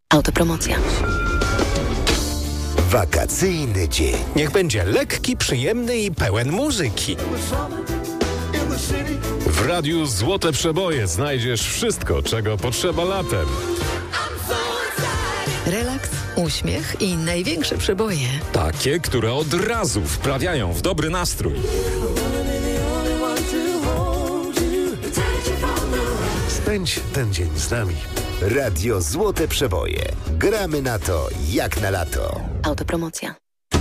Autopromocja. Wakacyjny dzień. Niech będzie lekki, przyjemny i pełen muzyki. W Radiu Złote Przeboje znajdziesz wszystko, czego potrzeba latem. Relaks, uśmiech i największe przeboje. Takie, które od razu wprawiają w dobry nastrój. Spędź ten dzień z nami. Radio Złote Przeboje. Gramy na to jak na lato. Autopromocja.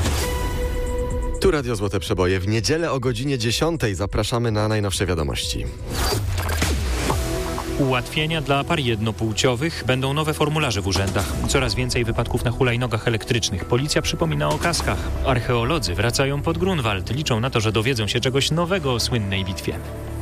Tu Radio Złote Przeboje. W niedzielę o godzinie 10 zapraszamy na najnowsze wiadomości. Ułatwienia dla par jednopłciowych, będą nowe formularze w urzędach. Coraz więcej wypadków na hulajnogach elektrycznych. Policja przypomina o kaskach. Archeolodzy wracają pod Grunwald. Liczą na to, że dowiedzą się czegoś nowego o słynnej bitwie.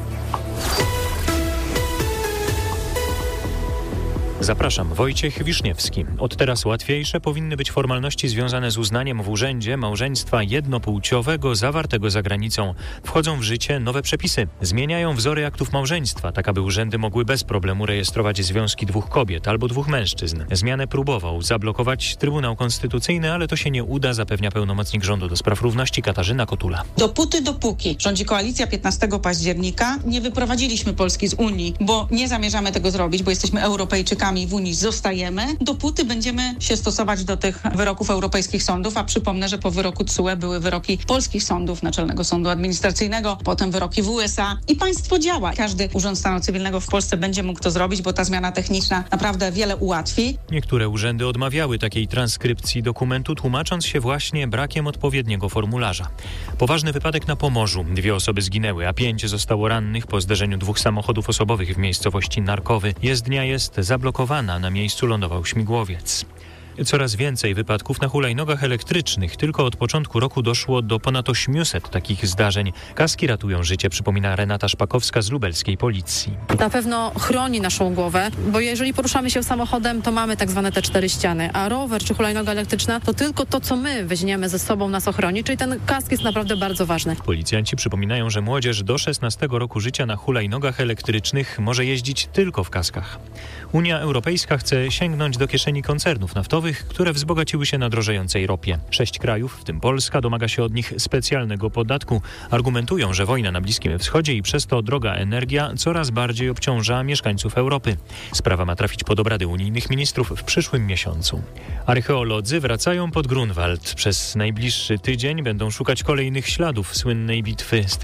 Zapraszam, Wojciech Wiszniewski. Od teraz łatwiejsze powinny być formalności związane z uznaniem w urzędzie małżeństwa jednopłciowego zawartego za granicą. Wchodzą w życie nowe przepisy. Zmieniają wzory aktów małżeństwa, tak aby urzędy mogły bez problemu rejestrować związki dwóch kobiet albo dwóch mężczyzn. Zmianę próbował zablokować Trybunał Konstytucyjny, ale to się nie uda, zapewnia pełnomocnik rządu do spraw równości Katarzyna Kotula. Dopóki rządzi koalicja 15 października, nie wyprowadziliśmy Polski z Unii, bo nie zamierzamy tego zrobić, bo jesteśmy Europejczykami, w Unii zostajemy, dopóty będziemy się stosować do tych wyroków europejskich sądów, a przypomnę, że po wyroku TSUE były wyroki polskich sądów, Naczelnego Sądu Administracyjnego, potem wyroki w USA i państwo działa. Każdy Urząd Stanu Cywilnego w Polsce będzie mógł to zrobić, bo ta zmiana techniczna naprawdę wiele ułatwi. Niektóre urzędy odmawiały takiej transkrypcji dokumentu, tłumacząc się właśnie brakiem odpowiedniego formularza. Poważny wypadek na Pomorzu. 2 osoby zginęły, a 5 zostało rannych po zderzeniu 2 samochodów osobowych w miejscowości Narkowy. Jezdnia jest zablokowana. Na miejscu lądował śmigłowiec. Coraz więcej wypadków na hulajnogach elektrycznych. Tylko od początku roku doszło do ponad 800 takich zdarzeń. Kaski ratują życie, przypomina Renata Szpakowska z lubelskiej policji. Na pewno chroni naszą głowę, bo jeżeli poruszamy się samochodem, to mamy tak zwane te 4 ściany, a rower czy hulajnoga elektryczna to tylko to, co my weźmiemy ze sobą, nas ochroni, czyli ten kask jest naprawdę bardzo ważny. Policjanci przypominają, że młodzież do 16 roku życia na hulajnogach elektrycznych może jeździć tylko w kaskach. Unia Europejska chce sięgnąć do kieszeni koncernów naftowych, które wzbogaciły się na drożejącej ropie. 6 krajów, w tym Polska, domaga się od nich specjalnego podatku. Argumentują, że wojna na Bliskim Wschodzie i przez to droga energia coraz bardziej obciąża mieszkańców Europy. Sprawa ma trafić pod obrady unijnych ministrów w przyszłym miesiącu. Archeolodzy wracają pod Grunwald. Przez najbliższy tydzień będą szukać kolejnych śladów słynnej bitwy z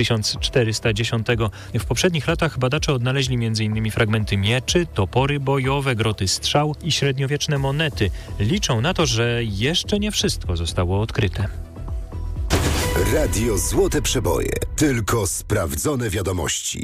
1410. W poprzednich latach badacze odnaleźli m.in. fragmenty mieczy, topory bojowe, groty strzał i średniowieczne monety. Liczą na to, że jeszcze nie wszystko zostało odkryte. Radio Złote Przeboje. Tylko sprawdzone wiadomości.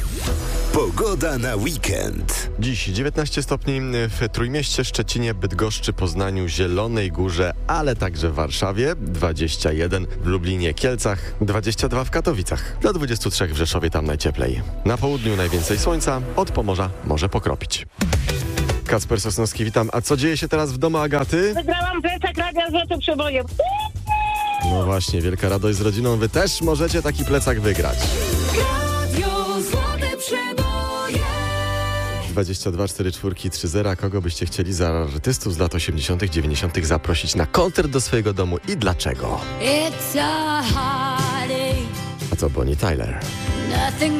Pogoda na weekend. Dziś 19 stopni w Trójmieście, Szczecinie, Bydgoszczy, Poznaniu, Zielonej Górze, ale także w Warszawie, 21 w Lublinie, Kielcach, 22 w Katowicach, do 23 w Rzeszowie, tam najcieplej. Na południu najwięcej słońca, od Pomorza może pokropić. Kacper Sosnowski, witam. A co dzieje się teraz w domu Agaty? Wygrałam plecak Radia Złote Przeboje. No właśnie, wielka radość z rodziną. Wy też możecie taki plecak wygrać. Radio Złote Przeboje. 22 44 30. Kogo byście chcieli za artystów z lat 80., 90. zaprosić na koncert do swojego domu i dlaczego? It's a holiday. A to Bonnie Tyler. Nothing